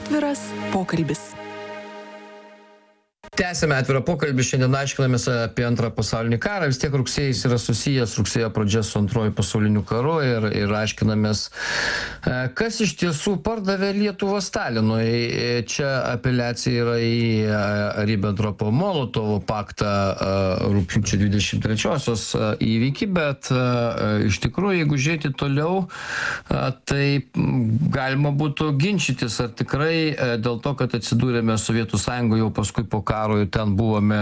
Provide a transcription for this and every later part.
Atviras pokalbis. Tęsime atvirą pokalbį, šiandien aiškinamės apie antrą pasaulinį karą, vis tiek rugsėjais yra susijęs, rugsėjo pradžia su antruoju pasauliniu karu ir aiškinamės, kas iš tiesų pardavė Lietuvą Stalinui. Čia apeliacija yra į Ribentropo-Molotovo paktą rugpjūčio 23-osios įvykį, bet iš tikrųjų, jeigu žiūrėti toliau, tai galima būtų ginčytis, ar tikrai dėl to, kad atsidūrėme Sovietų Sąjungoje jau paskui po karo ir ten buvome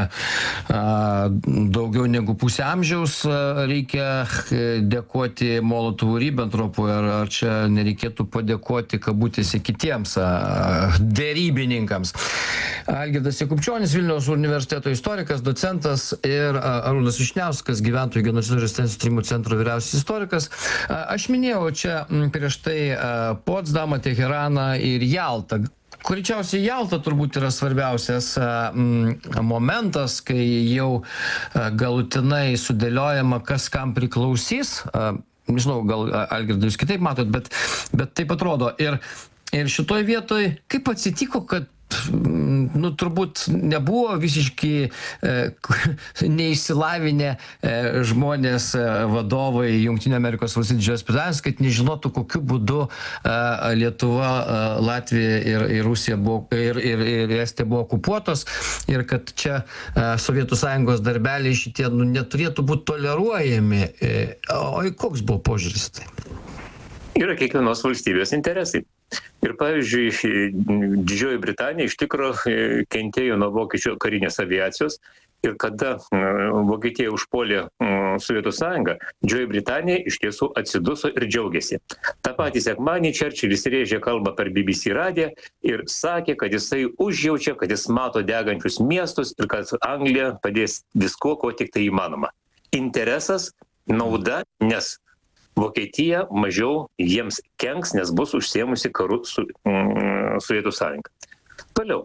daugiau negu pusę amžiaus, reikia dėkoti Molotovui ir Ribentropui, ar čia nereikėtų padėkoti kabutėse kitiems dėrybininkams. Algirdas Jakubčionis, Vilniaus universiteto istorikas, docentas, ir Arūnas Vyšniauskas, gyventojų genocido ir rezistencijos tyrimų centro vyriausias istorikas. Aš minėjau čia prieš tai Potsdamą, Teheraną ir Jaltą. Greičiausiai Jalta turbūt yra svarbiausias momentas, kai jau galutinai sudėliojama, kas kam priklausys. Nežinau, gal Algirdai jūs kitaip matot, bet taip atrodo. Ir šitoj vietoj, kaip atsitiko, kad turbūt nebuvo visiškai neįsilavinę žmonės, vadovai Jungtinių Amerikos Valstijų Didžiosios Britanijos, kad nežinotų, kokiu būdu Lietuva, Latvija ir Rusija buvo, ir Estija buvo okupuotos, ir kad čia Sovietų Sąjungos darbeliai šitie neturėtų būti toleruojami. O koks buvo požiūris tai? Yra kiekvienos valstybės interesai. Ir pavyzdžiui, Didžioji Britanija iš tikro kentėjo nuo vokiečių karinės aviacijos, ir kada Vokietija užpuolė Sovietų Sąjungą, Didžioji Britanija iš tiesų atsiduso ir džiaugiasi. Ta patį sekmadienį Čerčilis rėžė kalbą per BBC radiją ir sakė, kad jisai užjaučia, kad jis mato degančius miestus ir kad Anglija padės viskuo, ko tik tai įmanoma. Interesas, nauda, nes Vokietija mažiau jiems kenks, nes bus užsiėmusi karu su Sovietų Sąjunga. Toliau.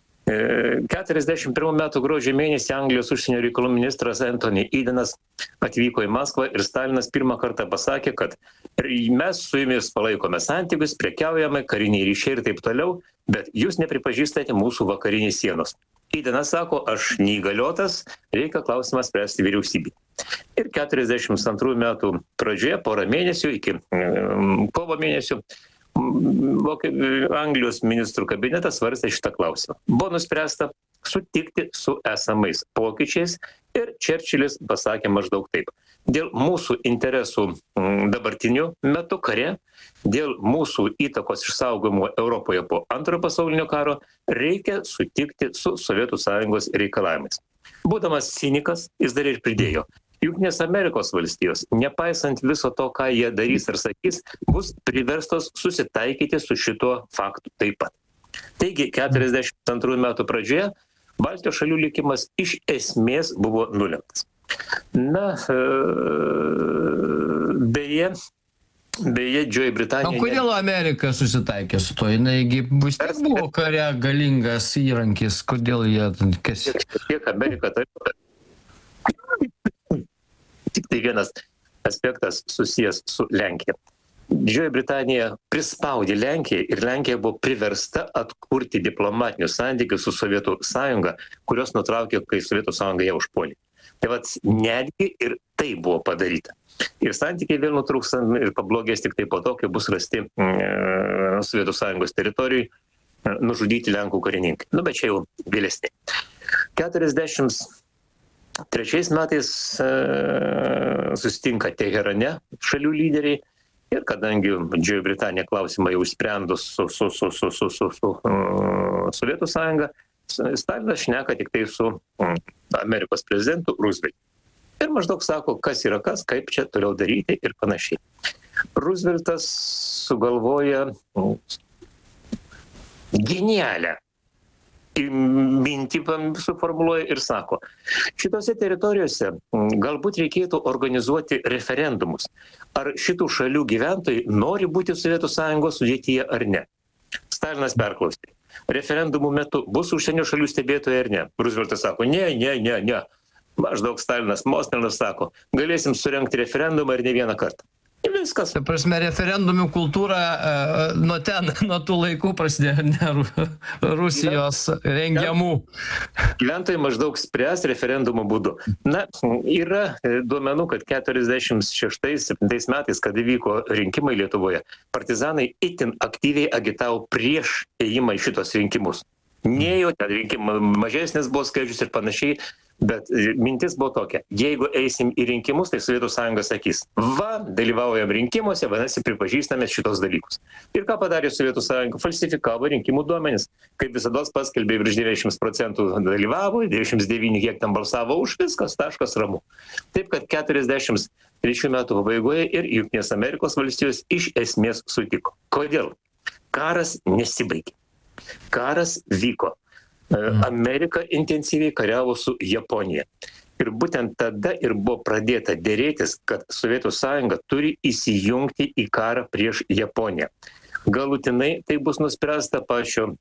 41 metų gruodžio mėnesį Anglijos užsienio reikalų ministras Anthony Edenas atvyko į Maskvą ir Stalinas pirmą kartą pasakė, kad mes su jumis palaikome santykius, prekiaujame, kariniai ryšiai ir taip toliau, bet jūs nepripažįstate mūsų vakarinės sienos. Edenas sako, aš neįgaliotas, reikia klausimą spręsti vyriausybei. Ir 42 metų pradžioje, porą mėnesių iki kovo mėnesių, Anglijos ministrų kabinetas svarstė šitą klausimą. Buvo nuspręsta sutikti su esamais pokyčiais ir Čerčilis pasakė maždaug taip. Dėl mūsų interesų dabartiniu metu kare, dėl mūsų įtakos išsaugojimo Europoje po antrojo pasaulinio karo reikia sutikti su Sovietų Sąjungos reikalavimais. Būdamas cinikas, jis dar ir pridėjo. Jungtinės Amerikos valstijos, nepaisant viso to, ką jie darys ir sakys, bus priverstos susitaikyti su šituo faktu taip pat. Taigi, 42 metų pradžioje Baltijos šalių likimas iš esmės buvo nulemtas. Na, beje, Didžioji Britanija... O kodėl Amerika susitaikė su to? Jinai vis tiek buvo kare galingas įrankis, kodėl jie... Tiek Amerika taip... Tik tai vienas aspektas susijęs su Lenkija. Didžioji Britanija prispaudė Lenkiją ir Lenkija buvo priversta atkurti diplomatinius santykius su Sovietų Sąjunga, kurios nutraukė, kai Sovietų Sąjunga ją užpuolė. Tai vat netgi ir tai buvo padaryta. Ir santykiai vėl nutrūks ir pablogės tik tai po to, kai bus rasti Sovietų Sąjungos teritorijai nužudyti Lenkų karininkai. Bet čia jau vėlesnė. 43 metais susitinka Teherane šalių lyderiai ir kadangi Didžioji Britanija klausimą jau sprendus su Sovietų Sąjunga, Stalinas šneka tik tai su Amerikos prezidentu Rooseveltu. Ir maždaug sako, kas yra kas, kaip čia toliau daryti ir panašiai. Rooseveltas sugalvoja genialią mintį suformuluoja ir sako, šitose teritorijose galbūt reikėtų organizuoti referendumus. Ar šitų šalių gyventojai nori būti Sovietų Sąjungos sudėtyje ar ne? Stalinas perklausė. Referendumų metu bus užsienio šalių stebėtojai ar ne? Rooseveltas sako, ne. Maždaug Stalinas mostelnas sako, galėsim surengti referendumą ir ne vieną kartą. Viskas. Ta prasme, referendumių kultūra nuo tų laikų prasidėjo, ne Rusijos rengiamų. Gyventojai maždaug spręs referendumo būdu. Na, yra duomenų, kad 46-7 metais, kad įvyko rinkimai Lietuvoje, partizanai itin aktyviai agitavo prieš ėjimą į šitos rinkimus. Nėjo, ten rinkimai mažesnis buvo skaičius ir panašiai, bet mintis buvo tokia, jeigu eisim į rinkimus, tai Sovietų sąjunga sakys, va, dalyvaujam rinkimuose, vadinasi, pripažįstame šitos dalykus. Ir ką padarė Sovietų sąjunga? Falsifikavo rinkimų duomenis. Kaip visada paskelbė, virš 90% dalyvavo, 99 kiek tam balsavo už, viskas, taškas ramu. Taip, kad 43 metų pabaigoje ir Jungtinės Amerikos valstijos iš esmės sutiko. Kodėl? Karas nesibaigė. Karas vyko. Amerika intensyviai kariavo su Japonija. Ir būtent tada ir buvo pradėta dėrėtis, kad Sovietų sąjunga turi įsijungti į karą prieš Japoniją. Galutinai tai bus nuspręsta pačio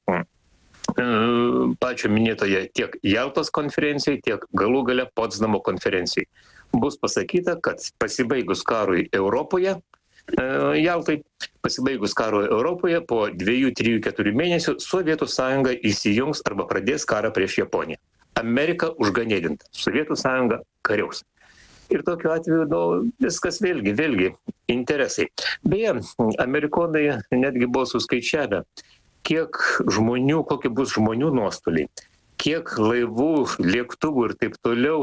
minėtoje tiek Jaltos konferencijoje, tiek galų gale Potsdamo konferencijoje. Bus pasakyta, kad pasibaigus karui Europoje, Jaltai, pasibaigus karo Europoje, po 2, 3, 4 mėnesių Sovietų sąjunga įsijungs arba pradės karą prieš Japoniją. Amerika užganėdinta, Sovietų sąjunga kariaus. Ir tokiu atveju viskas vėlgi interesai. Beje, amerikonai netgi buvo suskaičiavę, kiek žmonių, kokie bus žmonių nuostoliai, kiek laivų, lėktuvų ir taip toliau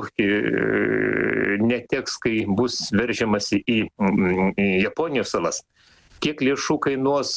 neteks, kai bus veržiamasi į Japonijos salas, kiek lėšų kainuos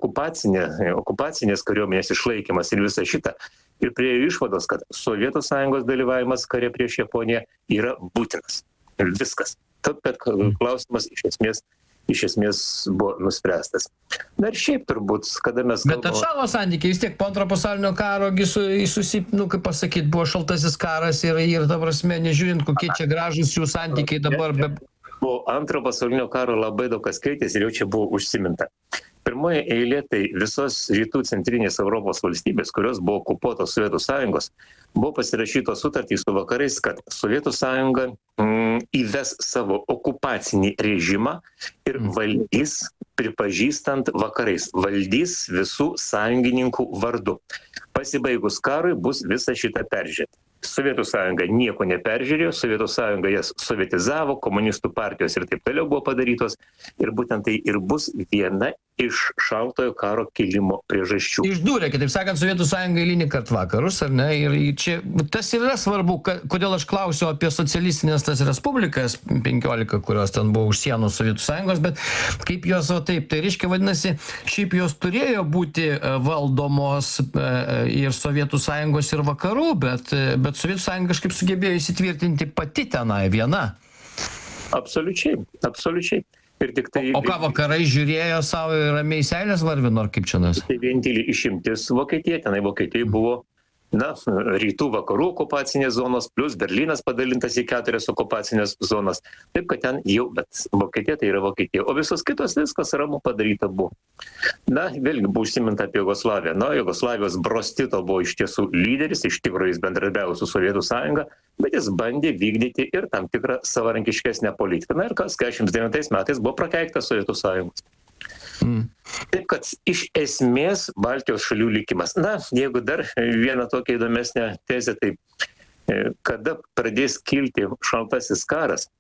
okupacinės kariuomenės išlaikymas ir visa šita. Ir priėjo išvados, kad Sovietų sąjungos dalyvavimas kare prieš Japoniją yra būtinas. Viskas. Tad, kad klausimas iš esmės buvo nuspręstas. Na ir šiaip turbūt, kada mes kalbame... Bet atšalo santykiai, vis tiek po antro pasaulinio karo, kaip pasakyti, buvo šaltasis karas ir ta prasme, nežiūrint, kokie čia gražus jų santykiai dabar. Po antro pasaulinio karo labai daug kas keitėsi ir jau čia buvo užsiminta. Pirmoje eilė tai visos rytų centrinės Europos valstybės, kurios buvo okupuotos Sovietų sąjungos, buvo pasirašytos sutartys su vakarais, kad Sovietų sąjunga įves savo okupacinį režimą ir valdys pripažįstant vakarais, valdys visų sąjungininkų vardu. Pasibaigus karui bus visa šita peržiūrėta. Sovietų sąjunga nieko neperžiūrėjo, Sovietų sąjunga jas sovietizavo, komunistų partijos ir taip toliau buvo padarytos ir būtent tai ir bus viena iš šaltojo karo kilimo priežasčių. Išdūrė, kitaip sakant, Sovietų sąjunga eilinį kartą vakarus, ar ne? Ir čia tas yra svarbu, kodėl aš klausiu apie socialistinės tas respublikas, 15, kurios ten buvo už sienos Sovietų sąjungos, bet kaip jos, taip, tai reiškia, vadinasi, šiaip jos turėjo būti valdomos ir Sovietų sąjungos ir vakarų, bet Sovietų sąjunga kažkaip sugebėjo įsitvirtinti pati tenai viena. Absoliučiai. Ir tik tai... O ką vakarai žiūrėjo savo ir ramiai seilės varvino, ar kaip čia nas? Tai vienintelį išimtis Vokietija, tenai Vokietijai buvo, rytų vakarų okupacinės zonos, plus Berlynas padalintas į 4 okupacinės zonas. Taip, kad ten jau, bet Vokietija tai yra Vokietija. O visos kitos viskas ramu padaryta buvo. Vėlgi buvo užsiminta apie Jugoslaviją. Jugoslavijos Broz Tito buvo iš tiesų lyderis, iš tikrųjų jis bendradarbiavo su Sovietų sąjunga, bet jis bandė vykdyti ir tam tikrą savarankiškesnę politiką. Ir kas 49 metais buvo prakeiktas Sovietų sąjungos. Taip, kad iš esmės Baltijos šalių likimas. Jeigu dar vieną tokią įdomesnę tezę, tai kada pradės kilti šaltasis karas,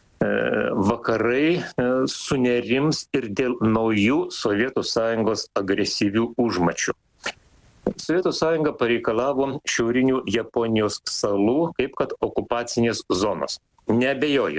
vakarai sunerims ir dėl naujų Sovietų sąjungos agresyvių užmačių. Sovietų sąjunga pareikalavo šiaurinių Japonijos salų kaip kad okupacinės zonos. Neabejoju,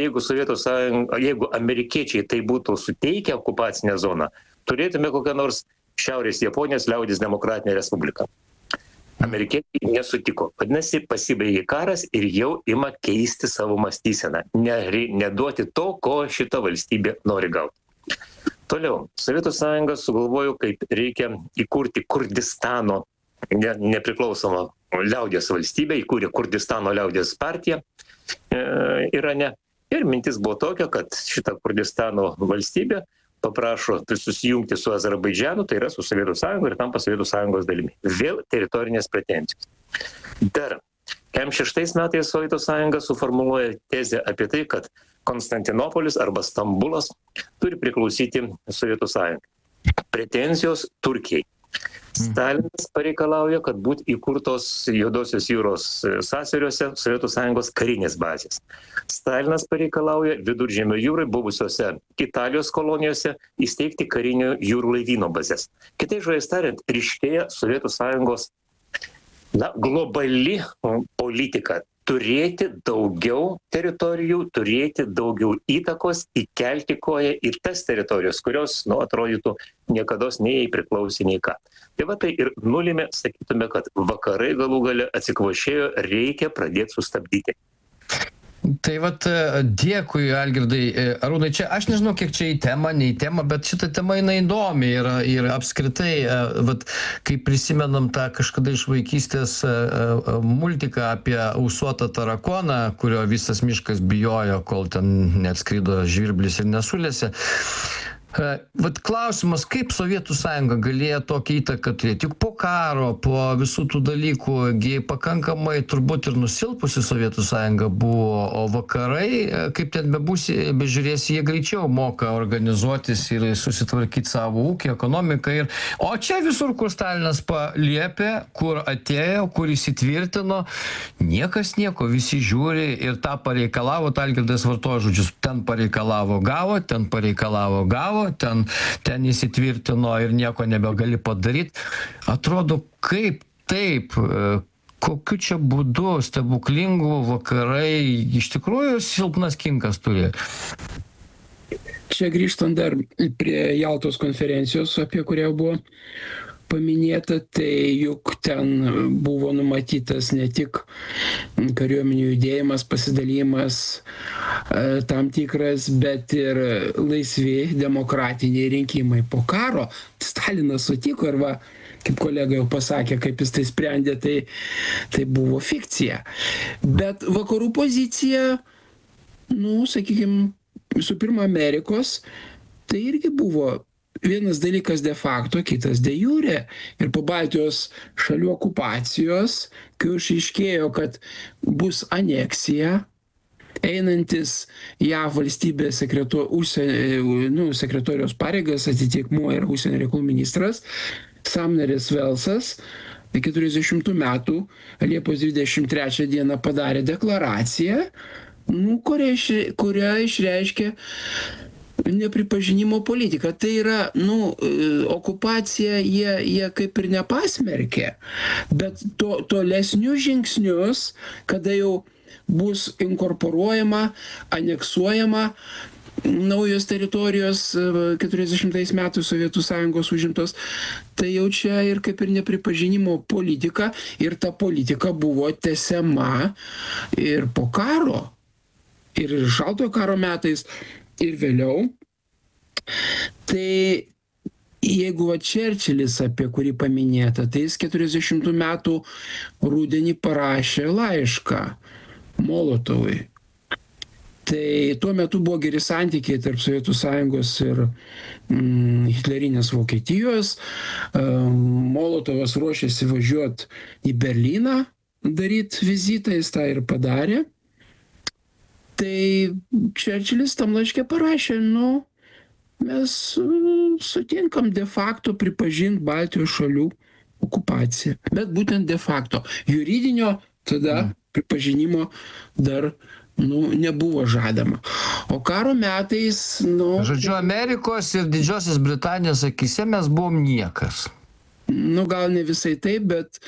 jeigu amerikiečiai tai būtų suteikę okupacinę zoną, turėtume kokią nors Šiaurės Japonijos liaudies demokratinę respubliką. Amerikiečiai nesutiko. Vadinasi, pasibaigė karas ir jau ima keisti savo mąstyseną, neduoti to, ko šita valstybė nori gauti. Toliau, Sovietų sąjunga sugalvojo, kaip reikia įkurti Kurdistano nepriklausomą liaudies valstybę, įkūrė Kurdistano liaudies partiją Irane. Ir mintis buvo tokia, kad šita Kurdistano valstybė paprašo susijungti su Azerbaidžianu, tai yra su Sovietų sąjunga ir tampa Sovietų sąjungos dalimi. Vėl teritorinės pretenzijos. Dar 46 metais Sovietų sąjunga suformuluoja tezę apie tai, kad Konstantinopolis arba Stambulas turi priklausyti Sovietų sąjungai. Pretenzijos Turkijai. Stalinas pareikalauja, kad būtų įkurtos Juodosios jūros sąsiauriuose Sovietų sąjungos karinės bazės. Stalinas pareikalauja Viduržemio jūrai buvusiose Italijos kolonijose įsteigti karinių jūrų laivyno bazės. Kitai žodžiais tariant, ryškėja Sovietų sąjungos globali politika. Turėti daugiau teritorijų, turėti daugiau įtakos, įkelti koją ir tas teritorijos, kurios, atrodytų, niekados nei jai priklausė nei ką. Tai va tai ir nulėmė, sakytume, kad vakarai galų gale atsikvošėjo, reikia pradėti sustabdyti. Tai vat dėkui, Algirdai. Arūnai, čia aš nežinau, kiek čia į temą, ne į temą, bet šita tema jinai įdomi ir apskritai, vat, kai prisimenam tą kažkada iš vaikystės multiką apie ūsuotą tarakoną, kurio visas miškas bijojo, kol ten neatskrido žvirblis ir nesulėse. Vat klausimas, kaip Sovietų sąjunga galėjo tokią įtaką turėti? Juk po karo, po visų tų dalykų, pakankamai turbūt ir nusilpusi Sovietų sąjunga buvo, o vakarai, kaip ten bežiūrėsi, jie greičiau moka organizuotis ir susitvarkyti savo ūkį, ekonomiką. O čia visur, kur Stalinas paliepė, kur atėjo, kur įsitvirtino, niekas nieko, visi žiūri ir tą pareikalavo, Algirdas vartojo žodžius, ten pareikalavo, gavo, ten pareikalavo, gavo, ten įsitvirtino ir nieko nebegali padaryti. Atrodo, kaip taip, kokiu čia būdu stebuklingų vakarai iš tikrųjų silpnas kinkas turi. Čia grįžtant dar prie Jaltos konferencijos, apie kurią buvo paminėta, tai juk ten buvo numatytas ne tik kariuomenių judėjimas, pasidalymas tam tikras, bet ir laisvi demokratiniai rinkimai. Po karo Stalinas sutiko ir va, kaip kolega jau pasakė, kaip jis tai sprendė, tai buvo fikcija. Bet vakarų pozicija, sakykime, visų pirma Amerikos, tai irgi buvo vienas dalykas de facto, kitas de jure. Ir po Baltijos šalių okupacijos, kai išaiškėjo, kad bus aneksija, einantis JAV valstybės sekretorijos pareigas atitikmuo yra užsienio reikalų ministras Sumneris Velsas 40 metų Liepos 23 dieną padarė deklaraciją, kuria išreiškė nepripažinimo politika. Tai yra, okupacija jie kaip ir nepasmerkė, bet tolesnius žingsnius, kada jau bus inkorporuojama, aneksuojama naujos teritorijos 40 metų Sovietų sąjungos užimtos, tai jau čia ir kaip ir nepripažinimo politika, ir ta politika buvo tęsiama ir po karo, ir šaltojo karo metais, ir vėliau. Tai jeigu Čerčilis, apie kurį paminėta, tai jis 40 metų rudenį parašė laišką Molotovui. Tai tuo metu buvo geri santykiai tarp Sovietų sąjungos ir hitlerinės Vokietijos. Molotovas ruošėsi važiuoti į Berlyną, daryti vizitą, jis tą ir padarė. Tai Čerčilis tam laiške parašė, mes sutinkam de facto pripažinti Baltijos šalių okupaciją. Bet būtent de facto. Juridinio tada pripažinimo dar nebuvo žadama. O karo metais, Žodžiu, Amerikos ir Didžiosios Britanijos akyse mes buvom niekas. Gal ne visai taip, bet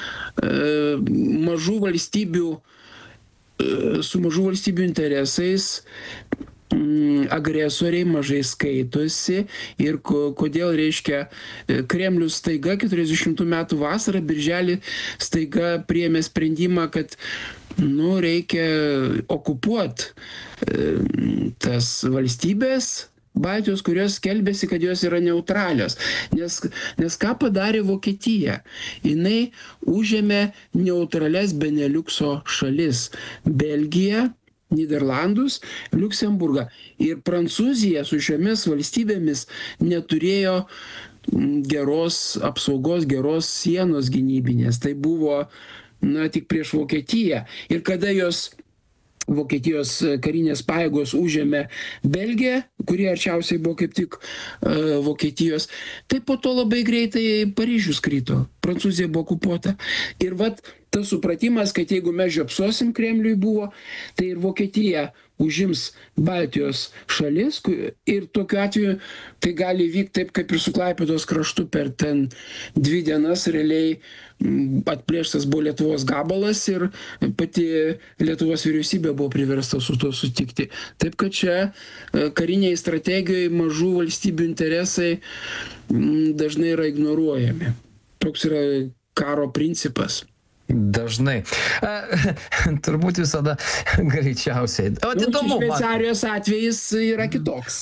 su mažų valstybių interesais agresoriai mažai skaitosi ir kodėl, reiškia, Kremlius staiga 40 metų vasarą, birželį staiga priėmė sprendimą, kad reikia okupuoti tas valstybės Baltijos, kurios skelbėsi, kad jos yra neutralios. Nes ką padarė Vokietija? Jinai užėmė neutralias Beneliukso šalis. Belgiją, Niderlandus, Liuksemburgą. Ir Prancūzija su šiomis valstybėmis neturėjo geros apsaugos, geros sienos gynybinės. Tai buvo tik prieš Vokietiją. Ir kada jos Vokietijos karinės pajėgos užėmė Belgiją, kurie arčiausiai buvo kaip tik Vokietijos, tai po to labai greitai Paryžius krito, Prancūzija buvo okupuota. Ir vat tas supratimas, kad jeigu mes žiopsosim Kremliui buvo, tai ir Vokietija užims Baltijos šalis ir tokiu atveju tai gali vykti taip, kaip ir su Klaipėdos kraštu per ten 2 dienas realiai atplėštas buvo Lietuvos gabalas ir pati Lietuvos vyriausybė buvo priversta su tuo sutikti. Taip kad čia kariniai strategijoje mažų valstybių interesai dažnai yra ignoruojami. Toks yra karo principas. Dažnai. Turbūt visada greičiausiai. O įdomu. Šveicarijos atvejis yra kitoks.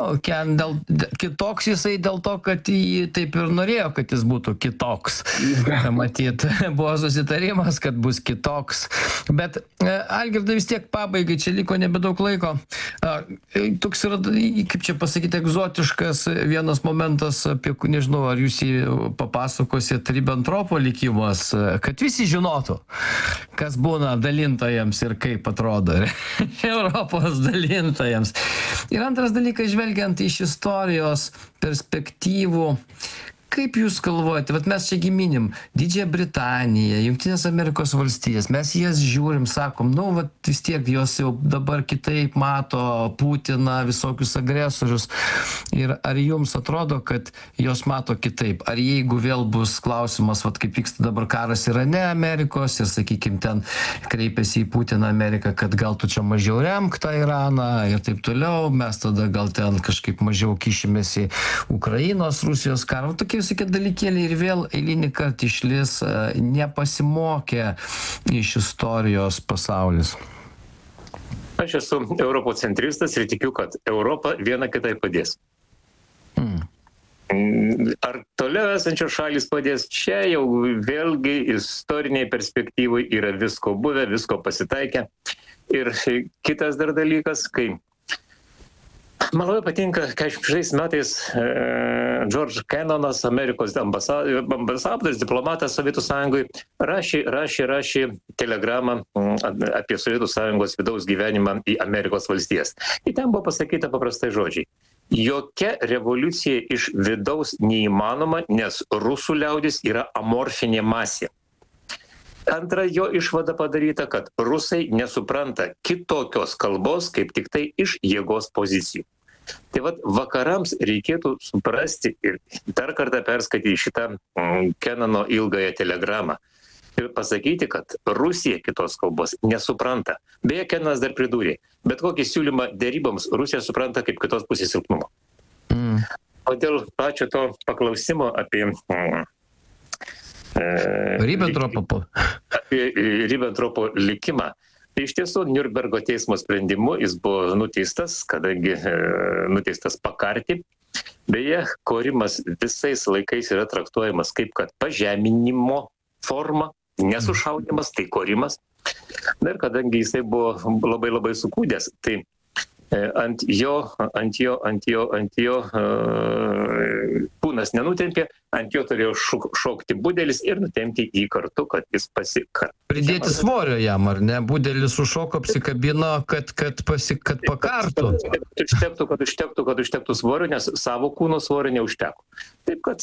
Kitoks jisai dėl to, kad jį taip ir norėjo, kad jis būtų kitoks. Matyt, buvo susitarimas, kad bus kitoks. Bet Algirdai, vis tiek pabaigai, čia liko nebedaug laiko. Toks yra, kaip čia pasakyti, egzotiškas vienas momentas, apie, nežinau, ar jūs jį papasakosit, Ribbentropo likimas, kad visi žinotų, kas būna dalintojams ir kaip atrodo Europos dalintojams. Ir antras dalykas, žvelgiant iš istorijos perspektyvų, kaip jūs galvojate, vat mes čia minim Didžiąją Britaniją, Jungtinės Amerikos valstijas, mes jas žiūrim, sakom, nu, vat vis tiek jos jau dabar kitaip mato Putiną, visokius agresorius. Ir ar jums atrodo, kad jos mato kitaip? Ar jeigu vėl bus klausimas, vat kaip vyksta dabar karas Irane Amerikos ir, sakykime, ten kreipiasi į Putiną Ameriką, kad gal tu čia mažiau remk tą Iraną ir taip toliau, mes tada gal ten kažkaip mažiau kišimės į Ukrainos, Rusijos karą. Tokie visokie dalykėliai ir vėl eilinį kartą išlis nepasimokė iš istorijos pasaulis. Aš esu europocentristas ir tikiu, kad Europa viena kitai padės. Ar toliau esančios šalys padės? Čia jau vėlgi istoriniai perspektyvai yra visko buvę, visko pasitaikę. Ir kitas dar dalykas, kai man labai patinka, 46 metais George Kennanas, Amerikos ambasadorius, diplomatas Sovietų Sąjungoje, rašė telegramą apie Sovietų Sąjungos vidaus gyvenimą į Amerikos valstijas. Ir ten buvo pasakyta paprastai žodžiai. Jokia revoliucija iš vidaus neįmanoma, nes rusų liaudis yra amorfinė masė. Antra jo išvada padaryta, kad rusai nesupranta kitokios kalbos, kaip tik tai iš jėgos pozicijų. Tai vat vakarams reikėtų suprasti ir dar kartą perskaityti šitą Kennano ilgąją telegramą ir pasakyti, kad Rusija kitos kalbos nesupranta. Beje, Kennanas dar pridūrė, bet kokį siūlymą deryboms Rusija supranta kaip kitos pusės silpnumo. O dėl pačio to paklausimo apie Ribbentropo likimą. Tai iš tiesų Niurnbergo teismo sprendimu jis buvo nuteistas, kadangi nuteistas pakarti. Beje, korimas visais laikais yra traktuojamas kaip kad pažeminimo forma, nesušaudimas, tai korimas. Na ir kadangi jisai buvo labai labai sukūdęs, tai ant jo kūnas nenutempė, ant jo turėjo šokti budelis ir nutempti jį kartu, kad jis pasikartų. Pridėti svorio jam, ar ne? Budelis sušoko, apsikabino, kad pakartų. Kad užtektų svorio, nes savo kūno svorio neužteko. Taip kad,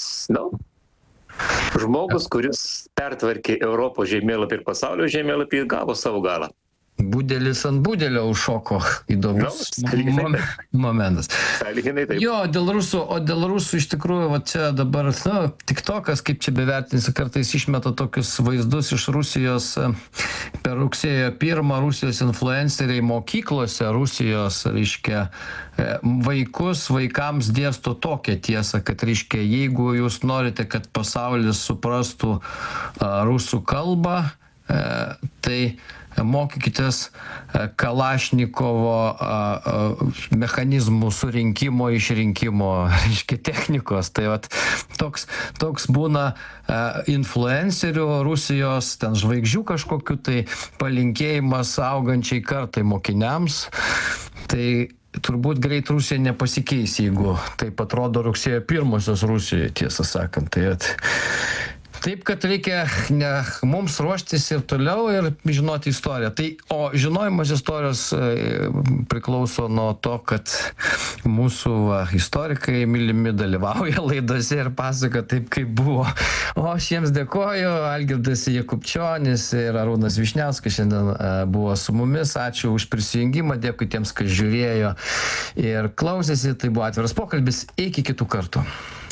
žmogus, kuris pertvarkė Europos žemėlapį ir pasaulio žemėlapį, gavo savo galą. Budelis ant budelio užšoko. Įdomus momentas. Jo, dėl rusų iš tikrųjų, va čia dabar, TikTokas, kaip čia bevertinsi, kartais išmeta tokius vaizdus iš Rusijos per rugsėjo 1, Rusijos influenceriai mokyklose, Rusijos, reiškia, vaikams dėsto tokią tiesą, kad, reiškia, jeigu jūs norite, kad pasaulis suprastų rusų kalbą, tai mokykitės Kalašnikovo mechanizmų surinkimo, išrinkimo, reiškia, technikos. Tai vat toks būna influencerių Rusijos, ten žvaigždžių kažkokiu, tai palinkėjimas augančiai kartai mokiniams. Tai turbūt greit Rusija nepasikeis, jeigu taip atrodo rugsėjo 1 Rusijoje, tiesą sakant. Tai Taip, kad reikia mums ruoštis ir toliau ir žinoti istoriją. Tai, o žinojimas istorijos priklauso nuo to, kad mūsų istorikai mylimi dalyvauja laidose ir pasako taip, kaip buvo. O aš jiems dėkoju, Algirdas Jakubčionis ir Arūnas Vyšniauskas šiandien buvo su mumis. Ačiū už prisijungimą, dėkui tiems, kas žiūrėjo ir klausėsi. Tai buvo Atviras pokalbis. Iki kitų kartų.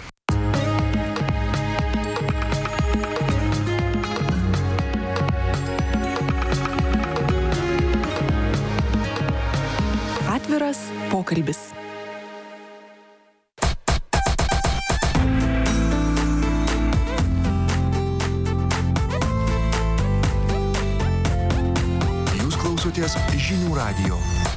Atviras pokalbis. Jūs klausotės Žinių radijo.